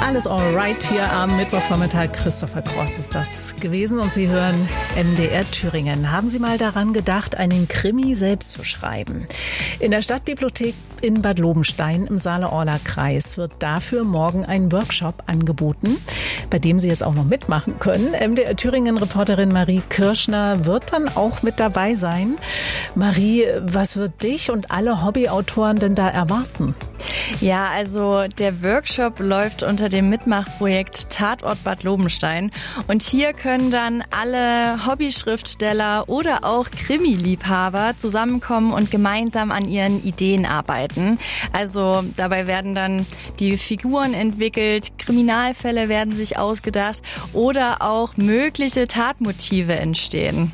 Alles alright hier am Mittwochvormittag. Christopher Cross ist das gewesen und Sie hören MDR Thüringen. Haben Sie mal daran gedacht, einen Krimi selbst zu schreiben? In der Stadtbibliothek in Bad Lobenstein im Saale-Orla-Kreis wird dafür morgen ein Workshop angeboten, bei dem Sie jetzt auch noch mitmachen können. MDR Thüringen-Reporterin Marie Kirschner wird dann auch mit dabei sein. Marie, was wird dich und alle Hobbyautoren denn da erwarten? Ja, also der Workshop läuft unter dem Mitmachprojekt Tatort Bad Lobenstein. Und hier können dann alle Hobbyschriftsteller oder auch Krimi-Liebhaber zusammenkommen und gemeinsam an ihren Ideen arbeiten. Also dabei werden dann die Figuren entwickelt, Kriminalfälle werden sich ausgedacht oder auch mögliche Tatmotive entstehen.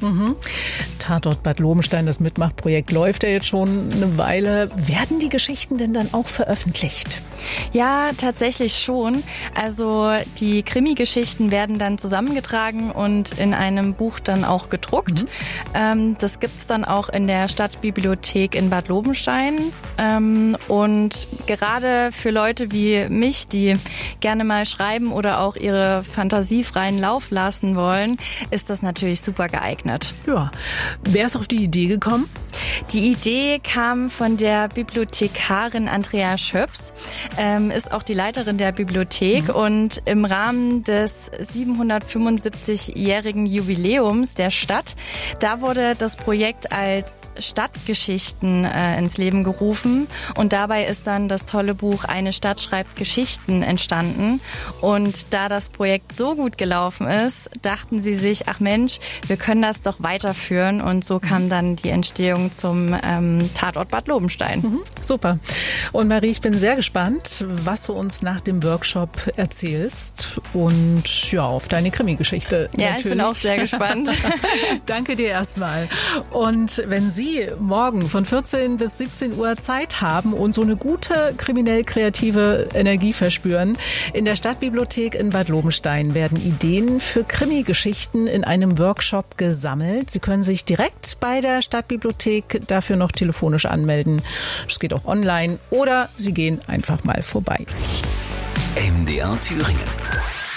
Tatort Bad Lobenstein, das Mitmachprojekt läuft ja jetzt schon eine Weile. Werden die Geschichten denn dann auch veröffentlicht? Ja, tatsächlich schon. Also die Krimi-Geschichten werden dann zusammengetragen und in einem Buch dann auch gedruckt. Das gibt's dann auch in der Stadtbibliothek in Bad Lobenstein. Und gerade für Leute wie mich, die gerne mal schreiben oder auch ihre Fantasie freien Lauf lassen wollen, ist das natürlich super geeignet. Ja. Wer ist auf die Idee gekommen? Die Idee kam von der Bibliothekarin Andrea Schöps, ist auch die Leiterin der Bibliothek und im Rahmen des 775-jährigen Jubiläums der Stadt, da wurde das Projekt als Stadtgeschichten ins Leben gerufen und dabei ist dann das tolle Buch Eine Stadt schreibt Geschichten entstanden und da das Projekt so gut gelaufen ist, dachten sie sich, ach Mensch, wir können das doch weiterführen und so kam dann die Entstehung zum Tatort Bad Lobenstein. Super. Und Marie, ich bin sehr gespannt, was du uns nach dem Workshop erzählst und ja, auf deine Krimi-Geschichte. Ja, natürlich. Ich bin auch sehr gespannt. Danke dir erstmal. Und wenn Sie morgen von 14 bis 17 Uhr Zeit haben und so eine gute kriminell-kreative Energie verspüren, in der Stadtbibliothek in Bad Lobenstein werden Ideen für Krimi-Geschichten in einem Workshop gesammelt. Sie können sich direkt bei der Stadtbibliothek dafür noch telefonisch anmelden. Das geht auch online oder Sie gehen einfach mal vorbei. MDR Thüringen.